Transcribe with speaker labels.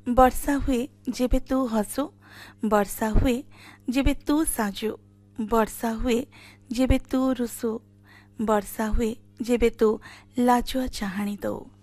Speaker 1: ବର୍ଷା ହୁଏ ଯେବେ ତୁ ହସୁ, ବର୍ଷା ହୁଏ ଯେବେ ତୁ ସାଜୁ, ବର୍ଷା ହୁଏ ଯେବେ ତୁ ରୁଷୁ, ବର୍ଷା ହୁଏ ଯେବେ ତୁ ଲାଜୁଆ ଚାହାଣି ଦଉ।